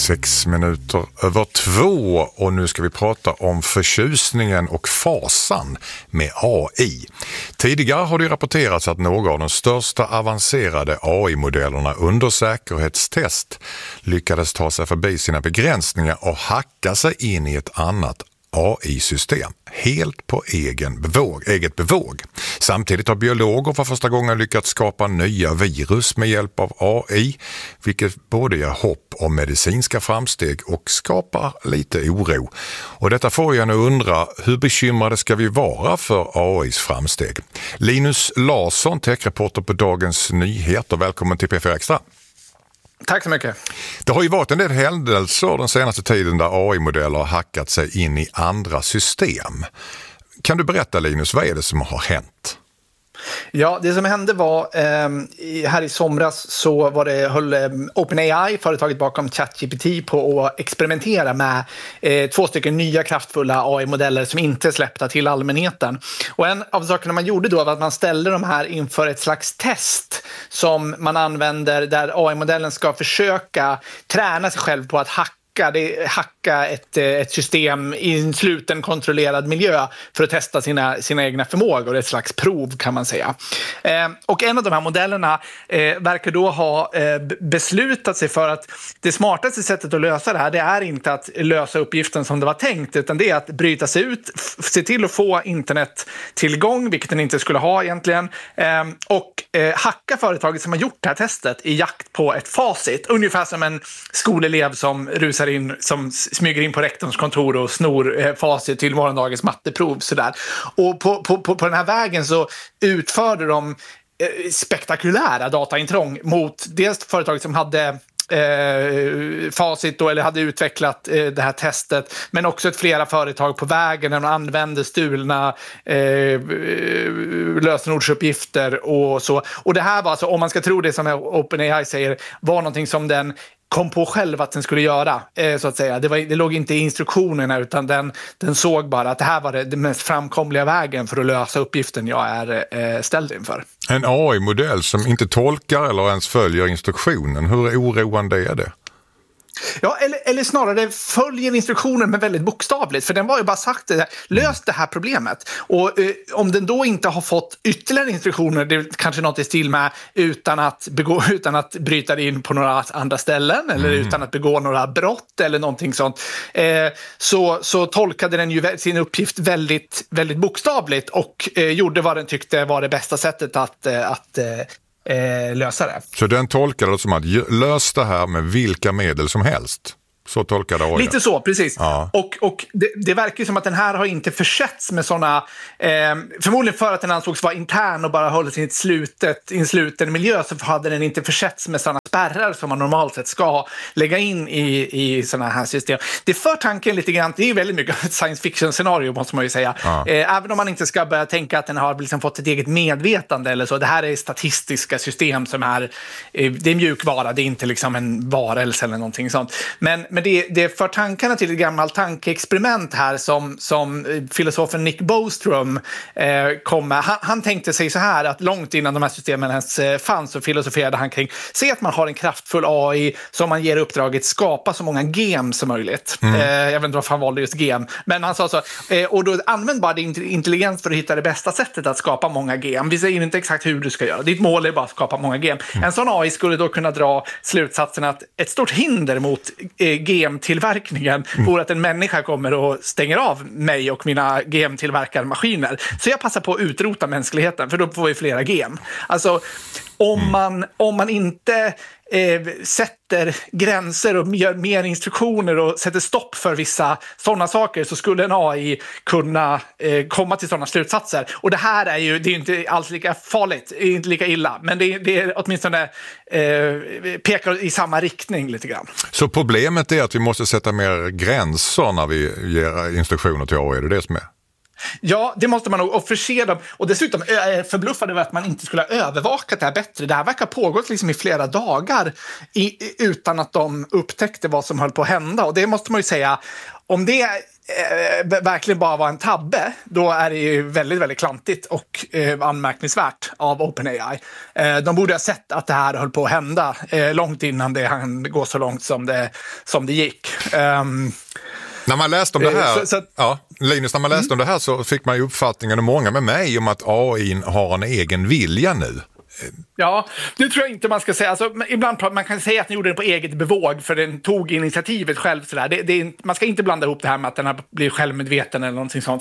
2:06 och nu ska vi prata om förtjusningen och fasan med AI. Tidigare har det rapporterats att några av de största avancerade AI-modellerna under säkerhetstest lyckades ta sig förbi sina begränsningar och hacka sig in i ett annat AI-system, helt på eget bevåg. Samtidigt har biologer för första gången lyckats skapa nya virus med hjälp av AI, vilket både ger hopp om medicinska framsteg och skapar lite oro. Och detta får jag nu undra, hur bekymrade ska vi vara för AIs framsteg? Linus Larsson, techreporter på Dagens Nyheter, välkommen till P4 Extra. Tack så mycket. Det har ju varit en del händelser den senaste tiden där AI-modeller har hackat sig in i andra system. Kan du berätta, Linus, vad är det som har hänt? Ja, det som hände var här i somras så höll OpenAI, företaget bakom ChatGPT, på att experimentera med 2 stycken nya kraftfulla AI-modeller som inte är släppta till allmänheten. Och en av sakerna man gjorde då var att man ställde de här inför ett slags test som man använder där AI-modellen ska försöka träna sig själv på att hacka ett system i en sluten kontrollerad miljö för att testa sina egna förmågor. Det är ett slags prov, kan man säga. Och en av de här modellerna verkar då ha beslutat sig för att det smartaste sättet att lösa det här, det är inte att lösa uppgiften som det var tänkt, utan det är att bryta sig ut, se till att få internettillgång, vilket den inte skulle ha egentligen, och hacka företaget som har gjort det här testet i jakt på ett facit. Ungefär som en skolelev som rusar in, som smyger in på rektorns kontor och snor facit till morgondagens matteprov. Sådär. Och på den här vägen så utförde de spektakulära dataintrång mot dels företaget som hade facit då, eller hade utvecklat det här testet, men också flera företag på vägen där de använde stulna lösenordsuppgifter och så. Och det här var alltså, om man ska tro det som OpenAI säger, var någonting som den kom på själv att den skulle göra, så att säga. Det låg inte i instruktionerna, utan den såg bara att det här var det mest framkomliga vägen för att lösa uppgiften jag är ställd inför. En AI-modell som inte tolkar eller ens följer instruktionen, hur oroande är det? Ja, eller snarare följer instruktionen, men väldigt bokstavligt. För den var ju bara sagt lös det här problemet. Och om den då inte har fått ytterligare instruktioner, det är kanske något i stil med utan att bryta in på några andra ställen eller utan att begå några brott eller någonting sånt, så tolkade den ju sin uppgift väldigt, väldigt bokstavligt och gjorde vad den tyckte var det bästa sättet att lösa det. Så den tolkade det som att lös det här med vilka medel som helst? Så tolkade AI. Lite så, precis. Ja. Och det verkar ju som att den här har inte försetts med sådana, förmodligen för att den ansågs vara intern och bara håller sig i en sluten miljö, så hade den inte försetts med sådana spärrar som man normalt sett ska lägga in i sådana här system. Det för tanken lite grann, det är ju väldigt mycket ett science fiction-scenario, måste man ju säga. Ja. Även om man inte ska börja tänka att den har liksom fått ett eget medvetande eller så. Det här är statistiska system som är, det är mjukvara, det är inte liksom en varelse eller någonting sånt. Men det för tankarna till ett gammalt tankeexperiment här som filosofen Nick Bostrom kom med. Han tänkte sig så här, att långt innan de här systemen ens fanns så filosoferade han kring, se att man har en kraftfull AI som man ger uppdraget skapa så många gem som möjligt. Jag vet inte varför han valde just gem, men han sa så, och då använd bara din intelligens för att hitta det bästa sättet att skapa många gem. Vi säger inte exakt hur du ska göra. Ditt mål är bara att skapa många gem. En sån AI skulle då kunna dra slutsatsen att ett stort hinder mot GM-tillverkningen vore att en människa kommer och stänger av mig och mina GM-tillverkarmaskiner. Så jag passar på att utrota mänskligheten, för då får vi flera GM. Alltså, om man inte sätter gränser och gör mer instruktioner och sätter stopp för vissa sådana saker, så skulle en AI kunna komma till sådana slutsatser. Och det här är ju, det är inte alls lika farligt, inte lika illa, men det är åtminstone pekar i samma riktning lite grann. Så problemet är att vi måste sätta mer gränser när vi ger instruktioner till AI, är det som är? Ja, det måste man nog, och förse dem. Och dessutom förbluffade över att man inte skulle ha övervakat det här bättre. Det här verkar ha pågått liksom i flera dagar utan att de upptäckte vad som höll på att hända. Och det måste man ju säga, om det verkligen bara var en tabbe, då är det ju väldigt, väldigt klantigt och anmärkningsvärt av OpenAI. De borde ha sett att det här höll på att hända långt innan det hann gå så långt som det gick. När man läste om det här, Linus, när man läste om det här så fick man ju uppfattningen, och många med mig, om att AI har en egen vilja nu. Ja, det tror jag inte man ska säga. Alltså, ibland man kan säga att den gjorde det på eget bevåg, för den tog initiativet själv. Sådär. Man ska inte blanda ihop det här med att den blir självmedveten eller någonting sånt.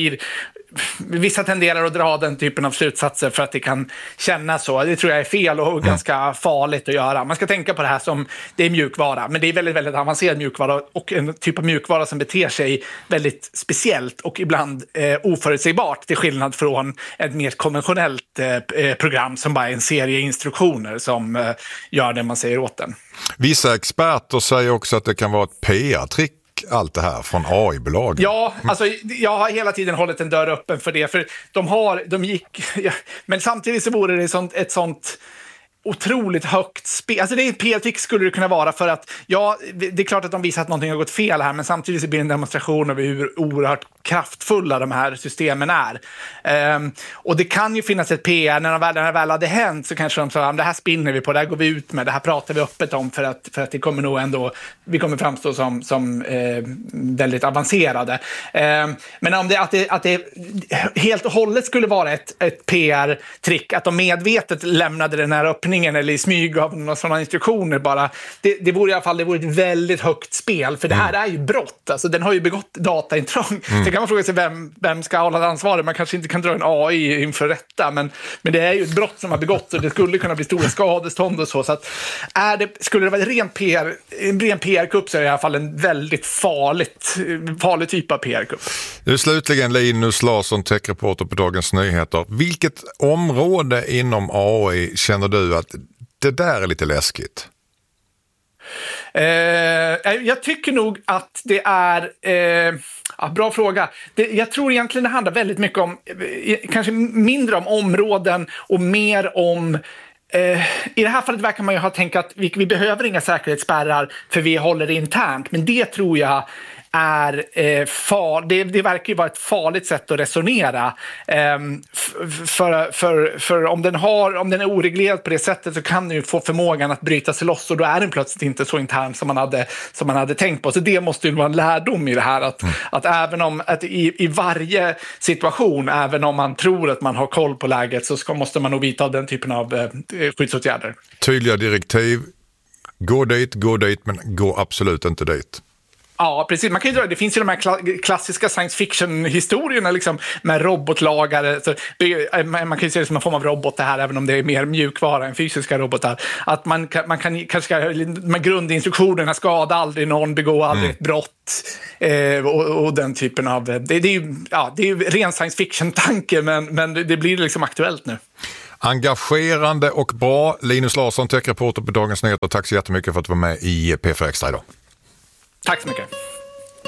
Vissa tenderar att dra den typen av slutsatser för att det kan kännas så. Det tror jag är fel och ganska farligt att göra. Man ska tänka på det här som det är mjukvara, men det är väldigt, väldigt avancerad mjukvara och en typ av mjukvara som beter sig väldigt speciellt och ibland oförutsägbart, till skillnad från ett mer konventionellt program som bara är en serie instruktioner som gör det man säger åt den. Vissa experter säger också att det kan vara ett PR-trick, allt det här från AI-bolagen. Ja, alltså jag har hela tiden hållit en dörr öppen för det, för men samtidigt så vore det ett sånt otroligt högt spel. Alltså det är PR-trick skulle det kunna vara, för att det är klart att de visar att någonting har gått fel här, men samtidigt så blir det en demonstration av hur oerhört kraftfulla de här systemen är. Och det kan ju finnas ett PR, när det väl hade hänt så kanske de sa, det här spinner vi på, det här går vi ut med, det här pratar vi öppet om för att det kommer nog ändå, vi kommer framstå som väldigt avancerade. Men om att det helt och hållet skulle vara ett PR-trick, att de medvetet lämnade den här öppningen eller i smyg av några sådana instruktioner bara, det vore i alla fall ett väldigt högt spel, för det här är ju brott. Alltså den har ju begått dataintrång. Så kan man fråga sig vem ska hålla ansvaret. Man kanske inte kan dra en AI inför rätta, men det är ju ett brott som har begått och det skulle kunna bli stora skadestånd och så att skulle det vara en ren PR-kupp så är det i alla fall en väldigt farlig typ av PR-kupp. Nu slutligen, Linus Larsson, techreporter på Dagens Nyheter. Vilket område inom AI känner du att det där är lite läskigt? Jag tycker nog att det är... bra fråga. Jag tror egentligen det handlar väldigt mycket om... kanske mindre om områden och mer om... I det här fallet verkar man ju ha tänkt att vi behöver inga säkerhetsspärrar för vi håller det internt. Men det tror jag är det verkar ju vara ett farligt sätt att resonera. För om den är oreglerad på det sättet så kan den ju få förmågan att bryta sig loss, och då är den plötsligt inte så intern som man hade tänkt på. Så det måste ju vara en lärdom i det här, att även om att i varje situation, även om man tror att man har koll på läget, så måste man nog vidta den typen av skyddsåtgärder. Tydliga direktiv. Gå dit, men gå absolut inte dit. Ja, precis. Man kan ju det finns ju de här klassiska science fiction-historierna liksom, med robotlagare. Så, man kan ju se det som en form av robot det här, även om det är mer mjukvara än fysiska robotar. Att man kan kanske med grundinstruktionerna skada aldrig någon, begå aldrig ett brott och den typen av... Det är ju ren science fiction-tanke, men det blir liksom aktuellt nu. Engagerande och bra. Linus Larsson, techreporter på Dagens Nyheter. Tack så jättemycket för att du var med i P4 Extra idag. Tack så mycket.